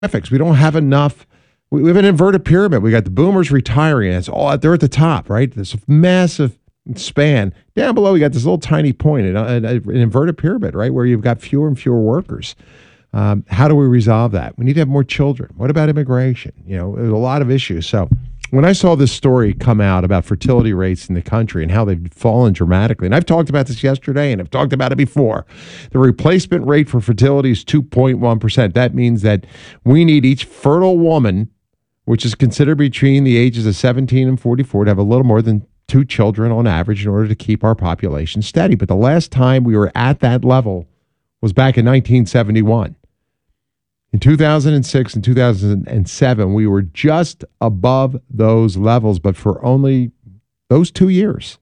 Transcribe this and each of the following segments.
demographics. We don't have enough. We have an inverted pyramid. We got the boomers retiring. It's all they're at the top, right? This massive span. Down below, we got this little tiny point, an inverted pyramid, right, where you've got fewer and fewer workers. How do we resolve that? We need to have more children. What about immigration? There's a lot of issues. So when I saw this story come out about fertility rates in the country and how they've fallen dramatically, and I've talked about this yesterday and I've talked about it before, the replacement rate for fertility is 2.1%. That means that we need each fertile woman, which is considered between the ages of 17 and 44, to have a little more than 2 children on average in order to keep our population steady. But the last time we were at that level was back in 1971. In 2006 and 2007, we were just above those levels, but for only those 2 years.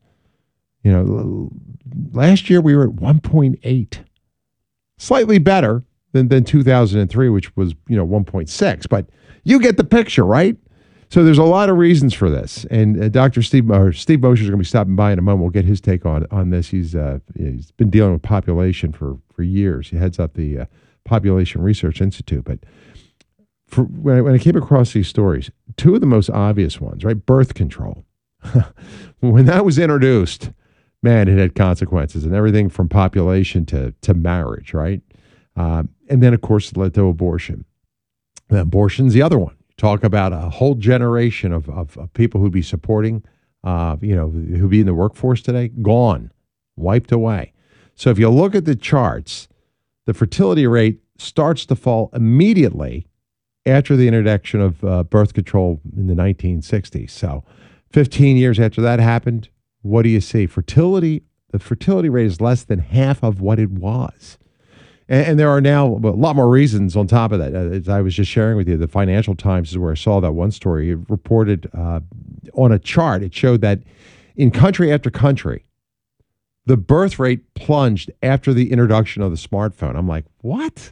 Last year we were at 1.8, slightly better than 2003, which was 1.6. But you get the picture, right? So there's a lot of reasons for this, and Dr. Steve Mosher is going to be stopping by in a moment. We'll get his take on this. He's been dealing with population for years. He heads up the Population Research Institute. But when I came across these stories, two of the most obvious ones, right? Birth control. When that was introduced, man, it had consequences, and everything from population to marriage, right? And then, of course, it led to abortion. And abortion's the other one. Talk about a whole generation of people who'd be supporting, who'd be in the workforce today, gone, wiped away. So if you look at the charts, the fertility rate starts to fall immediately after the introduction of birth control in the 1960s. So 15 years after that happened, what do you see? The fertility rate is less than half of what it was. And there are now a lot more reasons on top of that. As I was just sharing with you, the Financial Times is where I saw that one story. It reported on a chart, it showed that in country after country, the birth rate plunged after the introduction of the smartphone. I'm like, what?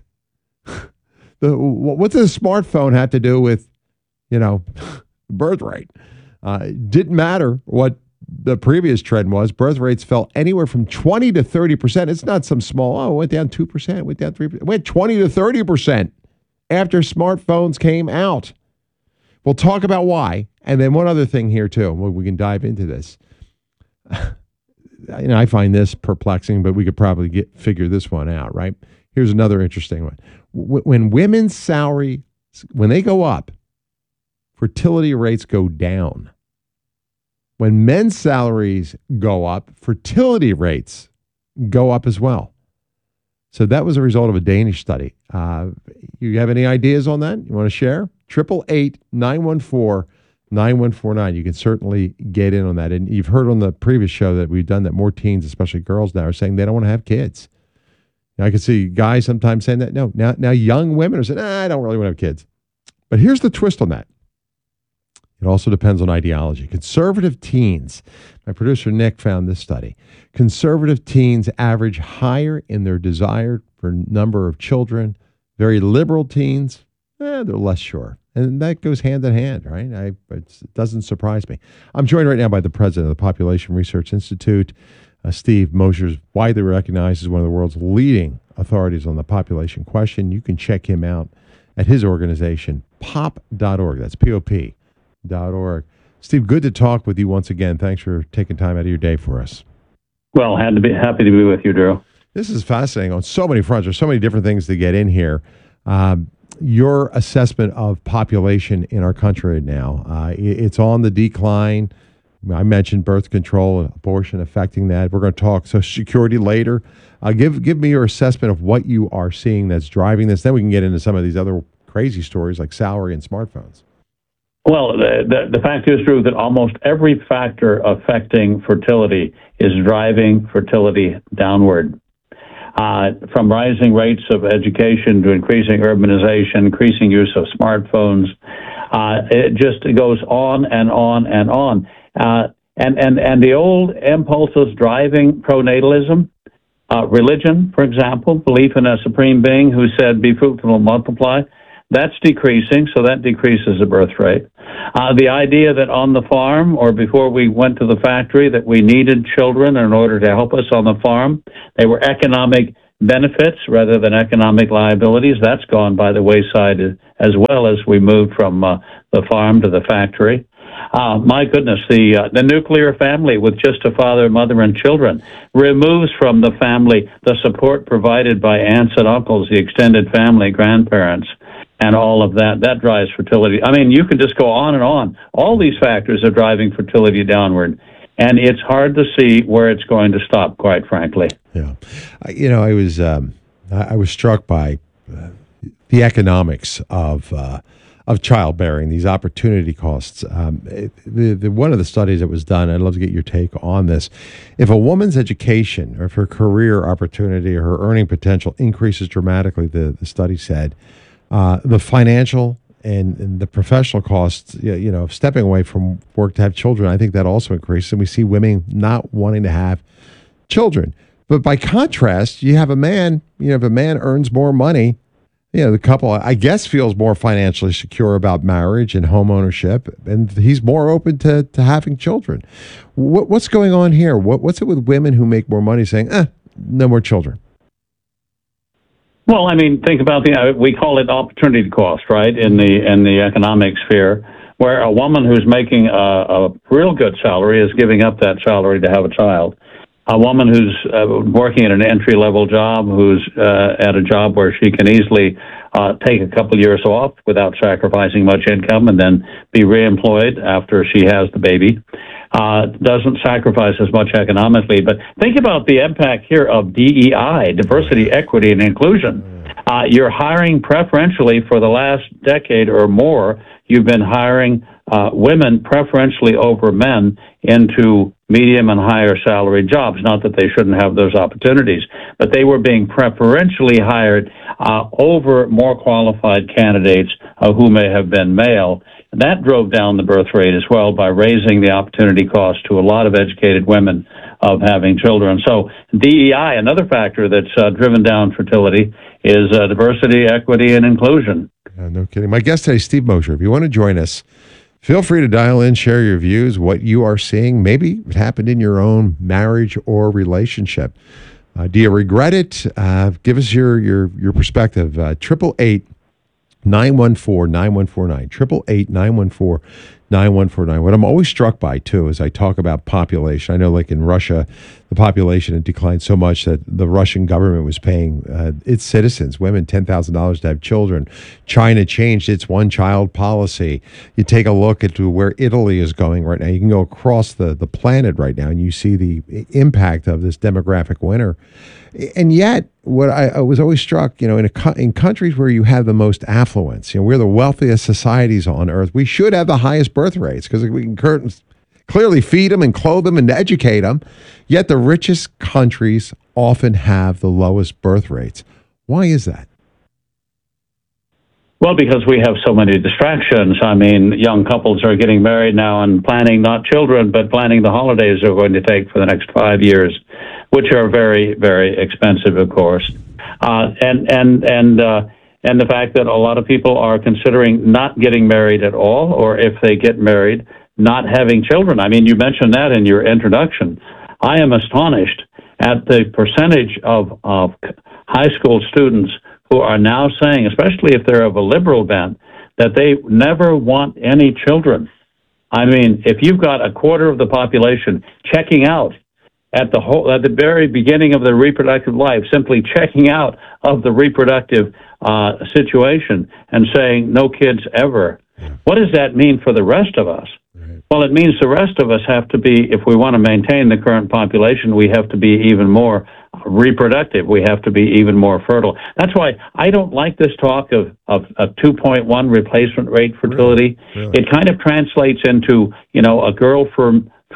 What does a smartphone have to do with, birth rate? It didn't matter what the previous trend was. Birth rates fell anywhere from 20 to 30%. It's not some small, it went down 2%, went down 3%. It went 20 to 30% after smartphones came out. We'll talk about why. And then one other thing here, too. We can dive into this. I find this perplexing, but we could probably figure this one out, right? Here's another interesting one. When women's salary, when they go up, fertility rates go down. When men's salaries go up, fertility rates go up as well. So that was a result of a Danish study. You have any ideas on that? You want to share? 888-914-9149. You can certainly get in on that. And you've heard on the previous show that we've done that more teens, especially girls now, are saying they don't want to have kids. I can see guys sometimes saying that. No, now young women are saying, I don't really want to have kids. But here's the twist on that. It also depends on ideology. Conservative teens, my producer Nick found this study. Conservative teens average higher in their desire for number of children. Very liberal teens, they're less sure. And that goes hand in hand, right? It doesn't surprise me. I'm joined right now by the president of the Population Research Institute, Steve Mosher, widely recognized as one of the world's leading authorities on the population question. You can check him out at his organization, pop.org. That's POP. .org. Steve, good to talk with you once again. Thanks for taking time out of your day for us. Well, happy to be with you, Drew. This is fascinating on so many fronts. There's so many different things to get in here. Your assessment of population in our country now, it's on the decline. I mentioned birth control and abortion affecting that. We're going to talk Social Security later. Give me your assessment of what you are seeing that's driving this. Then we can get into some of these other crazy stories like salary and smartphones. Well, the fact is, Drew, that almost every factor affecting fertility is driving fertility downward. From rising rates of education to increasing urbanization, increasing use of smartphones, it just goes on and on and on. And the old impulses driving pronatalism, religion, for example, belief in a supreme being who said, "Be fruitful and multiply," that's decreasing, so that decreases the birth rate. The idea that on the farm or before we went to the factory that we needed children in order to help us on the farm, they were economic benefits rather than economic liabilities. That's gone by the wayside as well as we moved from the farm to the factory. My goodness, the nuclear family with just a father, mother, and children removes from the family the support provided by aunts and uncles, the extended family, grandparents, and all of that. That drives fertility. I mean, you can just go on and on. All these factors are driving fertility downward, and it's hard to see where it's going to stop, quite frankly. Yeah, I was struck by the economics of childbearing, these opportunity costs. One of the studies that was done, I'd love to get your take on this. If a woman's education or if her career opportunity or her earning potential increases dramatically, the study said, the financial and the professional costs, of stepping away from work to have children, I think that also increases. And we see women not wanting to have children. But by contrast, you have a man, if a man earns more money, the couple, I guess, feels more financially secure about marriage and home ownership, and he's more open to having children. What's going on here? What's it with women who make more money saying, no more children? Well, I mean, think about we call it opportunity cost, right, in the economic sphere, where a woman who's making a real good salary is giving up that salary to have a child. A woman who's working at an entry-level job, who's at a job where she can easily take a couple years off without sacrificing much income and then be reemployed after she has the baby, doesn't sacrifice as much economically. But think about the impact here of DEI, diversity, equity, and inclusion. You're hiring preferentially for the last decade or more. You've been hiring women preferentially over men into medium and higher salary jobs. Not that they shouldn't have those opportunities, but they were being preferentially hired over more qualified candidates who may have been male. And that drove down the birth rate as well by raising the opportunity cost to a lot of educated women of having children. So DEI, another factor that's driven down fertility, is diversity, equity, and inclusion. No kidding. My guest today, Steve Mosher. If you want to join us, feel free to dial in, share your views, what you are seeing. Maybe it happened in your own marriage or relationship. Do you regret it? Give us your perspective. 888-914-9149. 888-914-9149. What I'm always struck by, too, is I talk about population. I know, like in Russia, the population had declined so much that the Russian government was paying its citizens, women, $10,000 to have children. China changed its one-child policy. You take a look at where Italy is going right now. You can go across the planet right now, and you see the impact of this demographic winter. And yet, what I was always struck, in countries where you have the most affluence, we're the wealthiest societies on earth. We should have the highest birth rates because we can clearly feed them and clothe them and educate them. Yet the richest countries often have the lowest birth rates. Why is that? Well, because we have so many distractions. I mean, young couples are getting married now and planning not children, but planning the holidays they're going to take for the next 5 years, which are very, very expensive, of course. And the fact that a lot of people are considering not getting married at all, or if they get married, not having children. I mean, you mentioned that in your introduction. I am astonished at the percentage of high school students who are now saying, especially if they're of a liberal bent, that they never want any children. I mean, if you've got a quarter of the population checking out at the very beginning of their reproductive life, simply checking out of the reproductive situation and saying no kids ever, what does that mean for the rest of us? Well, it means the rest of us have to be, if we want to maintain the current population, we have to be even more reproductive. We have to be even more fertile. That's why I don't like this talk of 2.1 replacement rate fertility. Really? It kind of translates into, a girl for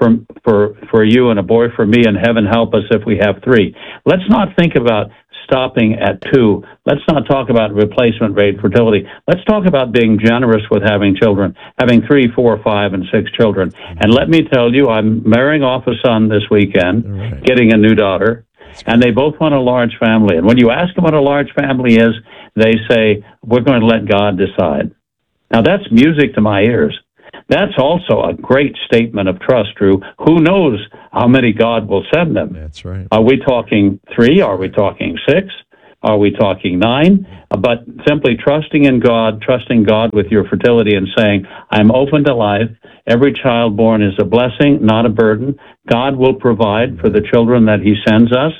you and a boy for me, and heaven help us if we have 3. Let's not think about stopping at 2. Let's not talk about replacement rate fertility. Let's talk about being generous with having children, having 3, 4, 5, and 6 children. And let me tell you, I'm marrying off a son this weekend, getting a new daughter, and they both want a large family. And when you ask them what a large family is, they say, we're going to let God decide. Now, that's music to my ears. That's also a great statement of trust, Drew. Who knows how many God will send them? That's right. Are we talking 3? Are we talking 6? Are we talking 9? But simply trusting God with your fertility and saying, I'm open to life. Every child born is a blessing, not a burden. God will provide for the children that he sends us.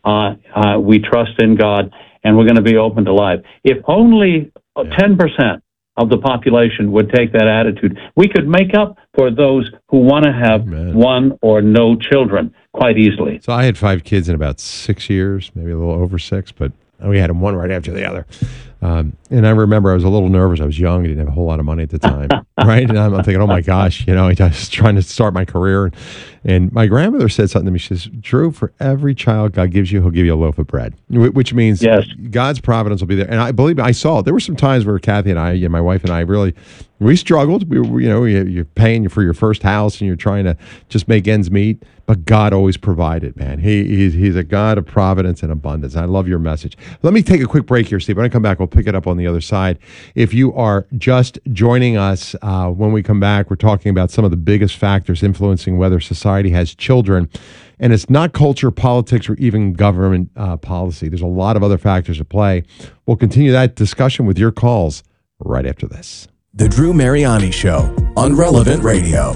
We trust in God, and we're going to be open to life. If only 10% of the population would take that attitude, we could make up for those who want to have one or no children quite easily. So I had 5 kids in about 6 years, maybe a little over 6, but we had them one right after the other. And I remember I was a little nervous. I was young. I didn't have a whole lot of money at the time, right? And I'm thinking, oh my gosh, I was trying to start my career. And my grandmother said something to me. She says, Drew, for every child God gives you, he'll give you a loaf of bread, which means God's providence will be there. And I believe I saw it. There were some times where Kathy and I, my wife and I, we struggled. You're paying for your first house and you're trying to just make ends meet. But God always provided, man. He's a God of providence and abundance. I love your message. Let me take a quick break here, Steve. When I come back, we'll pick it up on the other side. If you are just joining us, when we come back, we're talking about some of the biggest factors influencing whether society has children. And it's not culture, politics, or even government policy. There's a lot of other factors at play. We'll continue that discussion with your calls right after this. The Drew Mariani Show on Relevant Radio.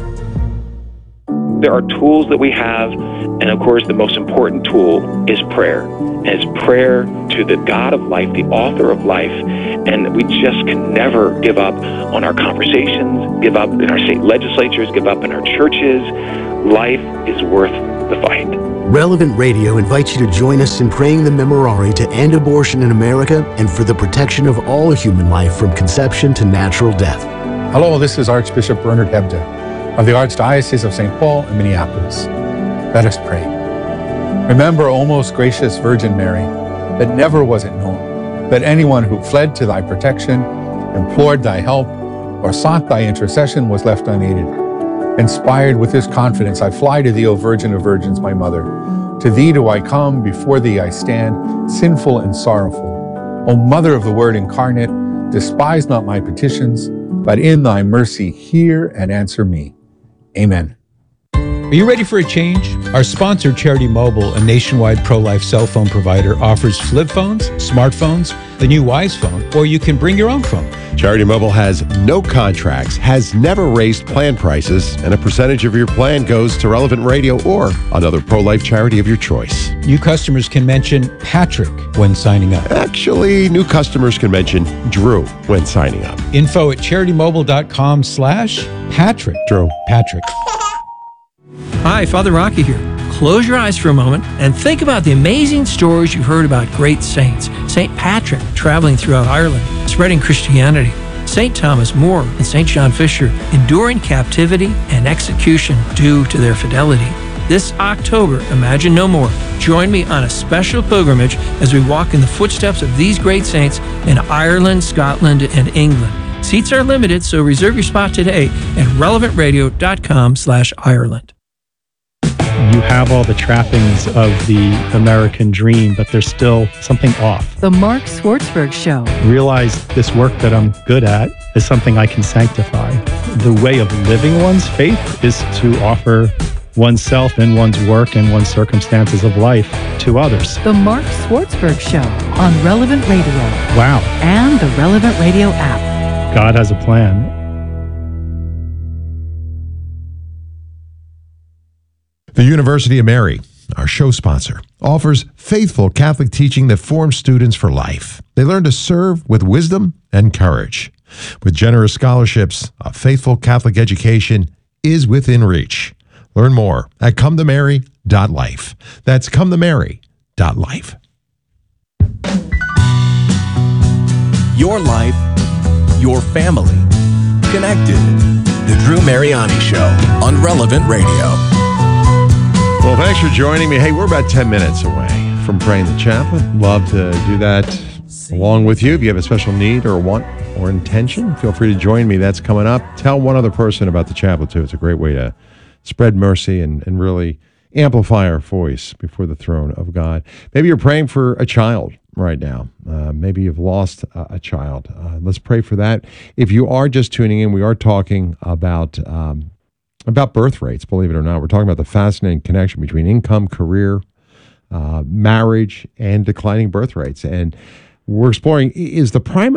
There are tools that we have, and of course the most important tool is prayer. And it's prayer to the God of life, the author of life, and we just can never give up on our conversations, give up in our state legislatures, give up in our churches. Life is worth the fight. Relevant Radio invites you to join us in praying the Memorare to end abortion in America and for the protection of all human life from conception to natural death. Hello, this is Archbishop Bernard Hebda of the Archdiocese of St. Paul in Minneapolis. Let us pray. Remember, O most gracious Virgin Mary, that never was it known that anyone who fled to thy protection, implored thy help, or sought thy intercession was left unaided. Inspired with this confidence, I fly to thee, O Virgin of Virgins, my Mother. To thee do I come, before thee I stand, sinful and sorrowful. O Mother of the Word incarnate, despise not my petitions, but in thy mercy hear and answer me. Amen. Are you ready for a change? Our sponsor, Charity Mobile, a nationwide pro-life cell phone provider, offers flip phones, smartphones, the new Wise phone, or you can bring your own phone. Charity Mobile has no contracts, has never raised plan prices, and a percentage of your plan goes to Relevant Radio or another pro-life charity of your choice. New customers can mention Patrick when signing up. Actually, new customers can mention Drew when signing up. Info at CharityMobile.com/Patrick. Drew. Patrick. Hi, Father Rocky here. Close your eyes for a moment and think about the amazing stories you've heard about great saints. St. Patrick traveling throughout Ireland, spreading Christianity. St. Thomas More and St. John Fisher enduring captivity and execution due to their fidelity. This October, Imagine No More. Join me on a special pilgrimage as we walk in the footsteps of these great saints in Ireland, Scotland, and England. Seats are limited, so reserve your spot today at relevantradio.com/Ireland. You have all the trappings of the American dream, but there's still something off. The Mark Swartzberg Show. Realize this work that I'm good at is something I can sanctify. The way of living one's faith is to offer oneself and one's work and one's circumstances of life to others. The Mark Swartzberg Show on Relevant Radio. Wow. And the Relevant Radio app. God has a plan. The University of Mary, our show sponsor, offers faithful Catholic teaching that forms students for life. They learn to serve with wisdom and courage. With generous scholarships, a faithful Catholic education is within reach. Learn more at cometomary.life. That's cometomary.life. Your life, your family, connected. The Drew Mariani Show on Relevant Radio. Well, thanks for joining me. Hey, we're about 10 minutes away from praying the chaplain. Love to do that along with you. If you have a special need or want or intention, feel free to join me. That's coming up. Tell one other person about the chapel, too. It's a great way to spread mercy and really amplify our voice before the throne of God. Maybe you're praying for a child right now. Maybe you've lost a child. Let's pray for that. If you are just tuning in, we are talking about birth rates. Believe it or not, we're talking about the fascinating connection between income, career, marriage, and declining birth rates. And we're exploring: is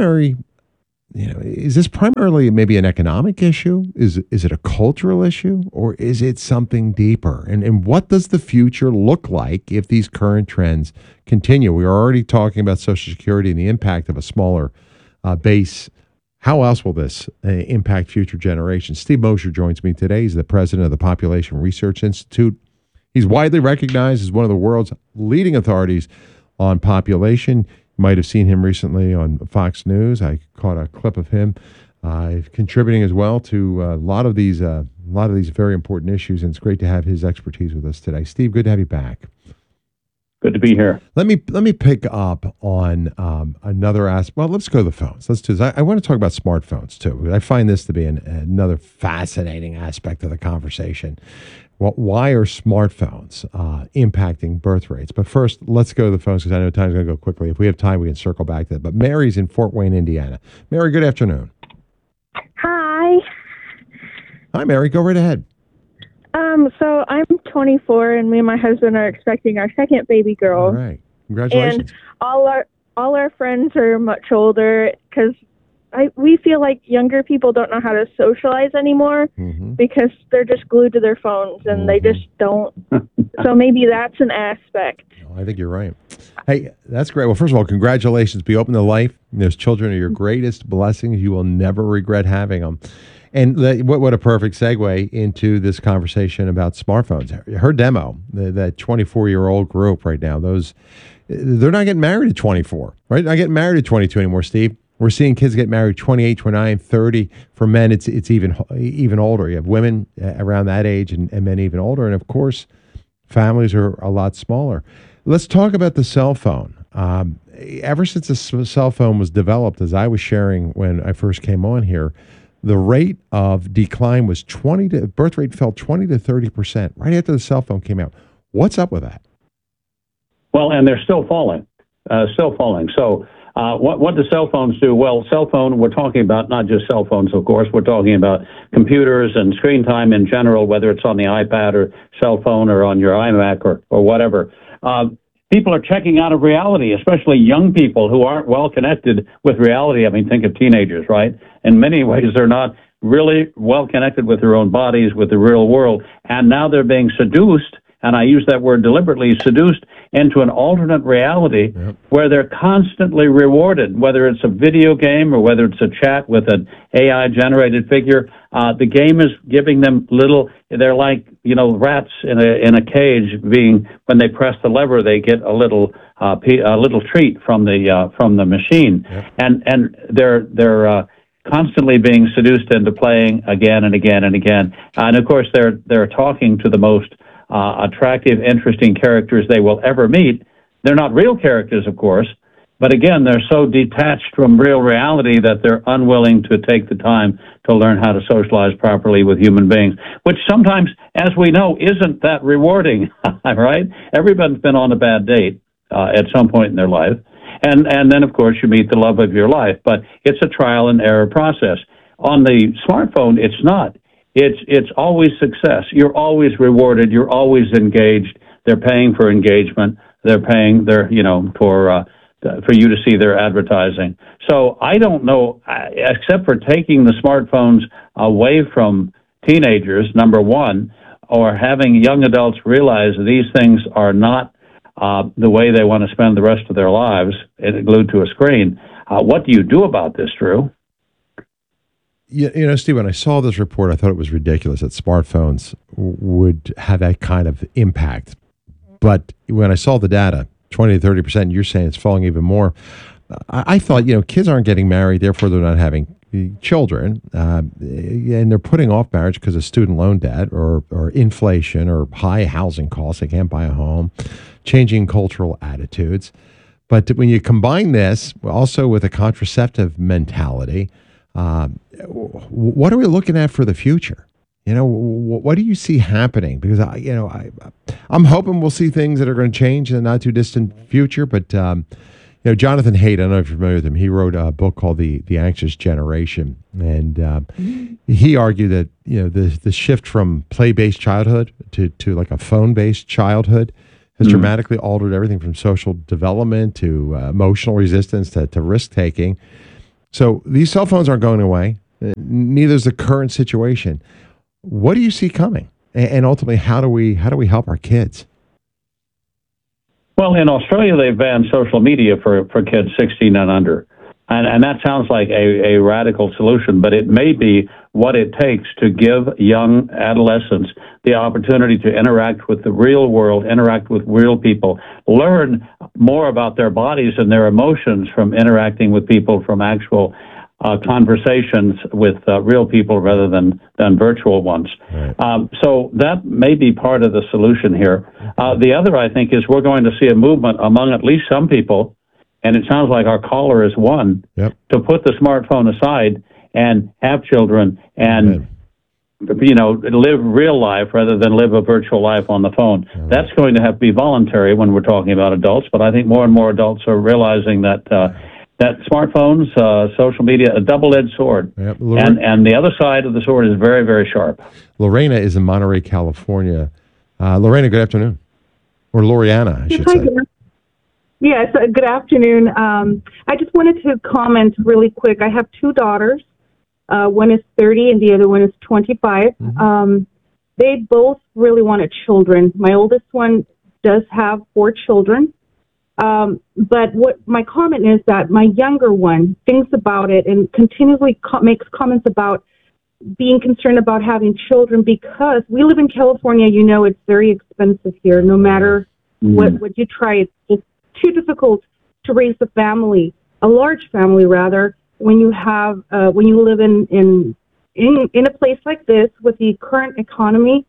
this primarily maybe an economic issue? Is it a cultural issue, or is it something deeper? And what does the future look like if these current trends continue? We are already talking about Social Security and the impact of a smaller base. How else will this impact future generations? Steve Mosher joins me today. He's the president of the Population Research Institute. He's widely recognized as one of the world's leading authorities on population. You might have seen him recently on Fox News. I caught a clip of him contributing as well to a lot of these very important issues, and it's great to have his expertise with us today. Steve, good to have you back. Good to be here. Let me pick up on another aspect. Well, let's go to the phones. Let's do this. I want to talk about smartphones too. I find this to be another fascinating aspect of the conversation. Well, why are smartphones impacting birth rates? But first, let's go to the phones because I know time's going to go quickly. If we have time, we can circle back to that. But Mary's in Fort Wayne, Indiana. Mary, good afternoon. Hi. Hi, Mary. Go right ahead. So I'm 24, and me and my husband are expecting our second baby girl. All right. Congratulations. And all our friends are much older because we feel like younger people don't know how to socialize anymore because they're just glued to their phones and they just don't. So maybe that's an aspect. I think you're right. Hey, that's great. Well, first of all, congratulations. Be open to life. Those children are your greatest blessings. You will never regret having them. And what a perfect segue into this conversation about smartphones. Her demo, that 24-year-old group right now, they're not getting married at 24, right? Not getting married at 22 anymore, Steve. We're seeing kids get married 28, 29, 30. For men, it's even older. You have women around that age and men even older. And, of course, families are a lot smaller. Let's talk about the cell phone. Ever since the cell phone was developed, as I was sharing when I first came on here, the rate of decline was birth rate fell 20 to 30% right after the cell phone came out. What's up with that? Well, and they're still falling. So what do cell phones do? Well, cell phone, we're talking about not just cell phones, of course. We're talking about computers and screen time in general, whether it's on the iPad or cell phone or on your iMac or whatever. People are checking out of reality, especially young people who aren't well connected with reality. I mean, think of teenagers, right? In many ways, they're not really well connected with their own bodies, with the real world. And now they're being seduced, and I use that word deliberately, seduced into an alternate reality where they're constantly rewarded, whether it's a video game or whether it's a chat with an AI-generated figure. The game is giving them they're like, rats in a cage when they press the lever, they get a little treat from the machine. And they're constantly being seduced into playing again and again and again. And of course, they're talking to the most attractive, interesting characters they will ever meet. They're not real characters, of course, but again, they're so detached from real reality that they're unwilling to take the time to learn how to socialize properly with human beings, which sometimes, as we know, isn't that rewarding, right? Everybody's been on a bad date at some point in their life. And then, of course, you meet the love of your life, but it's a trial and error process. On the smartphone, it's not. It's always success. You're always rewarded. You're always engaged. They're paying for engagement. They're paying for you to see their advertising. So I don't know, except for taking the smartphones away from teenagers, number one, or having young adults realize these things are not the way they want to spend the rest of their lives glued to a screen. What do you do about this, Drew? Steve, when I saw this report, I thought it was ridiculous that smartphones would have that kind of impact. But when I saw the data, 20 to 30%, you're saying it's falling even more. I thought, kids aren't getting married, therefore they're not having children, and they're putting off marriage because of student loan debt or inflation or high housing costs. They can't buy a home, changing cultural attitudes. But when you combine this also with a contraceptive mentality, what are we looking at for the future? What do you see happening? Because I'm hoping we'll see things that are going to change in the not too distant future. But Jonathan Haidt, I don't know if you're familiar with him. He wrote a book called The Anxious Generation, and he argued that the shift from play-based childhood to like a phone-based childhood has dramatically altered everything from social development to emotional resistance to risk-taking. So these cell phones aren't going away. Neither is the current situation. What do you see coming? And ultimately, how do we help our kids? Well, in Australia, they've banned social media for kids 16 and under. And that sounds like a radical solution, but it may be what it takes to give young adolescents the opportunity to interact with the real world, interact with real people, learn more about their bodies and their emotions from interacting with people, from actual conversations with real people rather than virtual ones. Right. So that may be part of the solution here. The other, I think, is we're going to see a movement among at least some people, and it sounds like our caller is one, to put the smartphone aside and have children and live real life rather than live a virtual life on the phone. Right. That's going to have to be voluntary when we're talking about adults, but I think more and more adults are realizing that that smartphones, social media, a double-edged sword. Yep. And the other side of the sword is very, very sharp. Lorena is in Monterey, California. Lorena, good afternoon. Or Loriana, I should say. Yes, good afternoon. I just wanted to comment really quick. I have two daughters. One is 30 and the other one is 25. Mm-hmm. They both really wanted children. My oldest one does have 4 children. But what my comment is that my younger one thinks about it and continually makes comments about being concerned about having children because we live in California. It's very expensive here. No matter what you try, it's just too difficult to raise a large family rather, when you have when you live in a place like this with the current economy.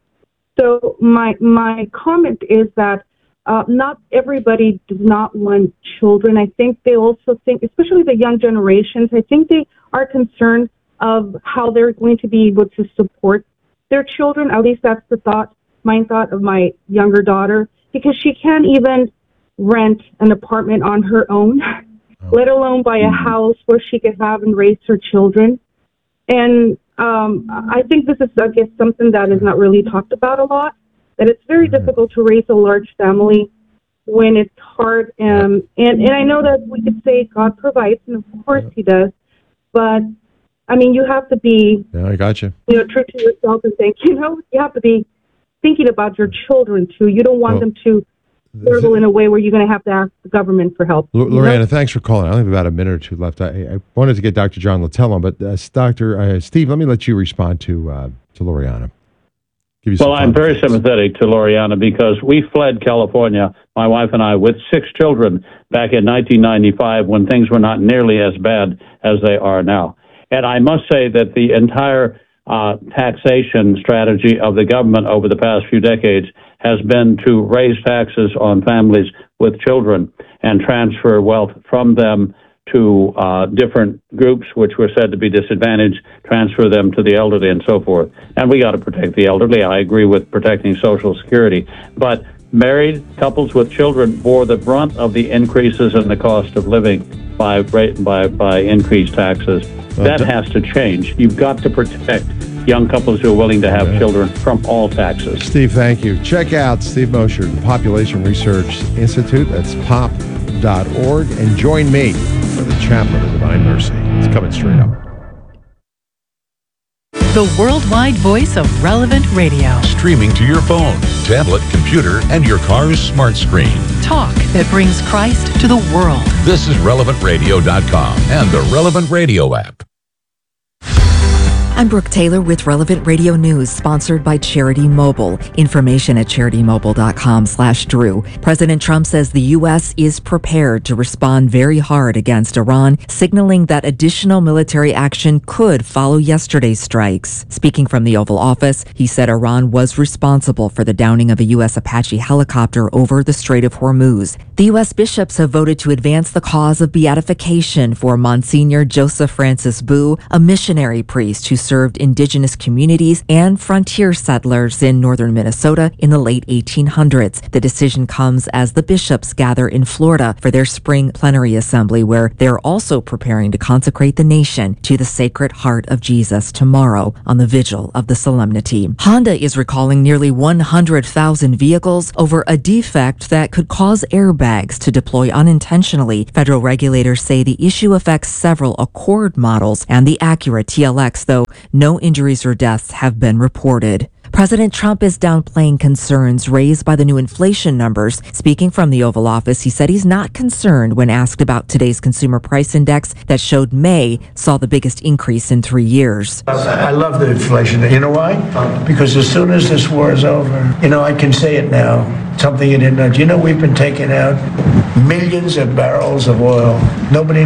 So my comment is that not everybody does not want children. I think they also think, especially the young generations, I think they are concerned of how they're going to be able to support their children. At least that's the my thought of my younger daughter, because she can't even rent an apartment on her own, let alone buy a house where she could have and raise her children. And I think this is, I guess, something that is not really talked about a lot, that it's very difficult to raise a large family when it's hard. And I know that we could say God provides, and of course He does, but I mean, you have to be I got you. True to yourself and think, you have to be thinking about your children too. You don't want them to struggle in a way where you're going to have to ask the government for help. Lorena, thanks for calling. I only have about a minute or two left. I wanted to get Dr. John Littell on, but Dr. Steve, let me let you respond to Loriana. Well, I'm very sympathetic to Loriana because we fled California, my wife and I, with 6 children back in 1995 when things were not nearly as bad as they are now. And I must say that the entire taxation strategy of the government over the past few decades has been to raise taxes on families with children and transfer wealth from them to different groups which were said to be disadvantaged, transfer them to the elderly and so forth. And we got to protect the elderly. I agree with protecting Social Security. But married couples with children bore the brunt of the increases in the cost of living by increased taxes. That has to change. You've got to protect young couples who are willing to have children from all taxes. Steve, thank you. Check out Steve Mosher, the Population Research Institute. That's pop.org. And join me for the Chaplain of Divine Mercy. It's coming straight up. The worldwide voice of Relevant Radio. Streaming to your phone, tablet, computer, and your car's smart screen. Talk that brings Christ to the world. This is RelevantRadio.com and the Relevant Radio app. I'm Brooke Taylor with Relevant Radio News, sponsored by Charity Mobile. Information at CharityMobile.com/Drew. President Trump says the U.S. is prepared to respond very hard against Iran, signaling that additional military action could follow yesterday's strikes. Speaking from the Oval Office, he said Iran was responsible for the downing of a U.S. Apache helicopter over the Strait of Hormuz. The U.S. bishops have voted to advance the cause of beatification for Monsignor Joseph Francis Boo, a missionary priest who served indigenous communities and frontier settlers in northern Minnesota in the late 1800s. The decision comes as the bishops gather in Florida for their spring plenary assembly, where they're also preparing to consecrate the nation to the Sacred Heart of Jesus tomorrow on the vigil of the solemnity. Honda is recalling nearly 100,000 vehicles over a defect that could cause airbags to deploy unintentionally. Federal regulators say the issue affects several Accord models and the Acura TLX, though no injuries or deaths have been reported. President Trump is downplaying concerns raised by the new inflation numbers. Speaking from the Oval Office, he said he's not concerned when asked about today's consumer price index that showed May saw the biggest increase in 3 years. I love the inflation. You know why? Because as soon as this war is over, I can say it now, something you didn't know. Do you know we've been taking out millions of barrels of oil? Nobody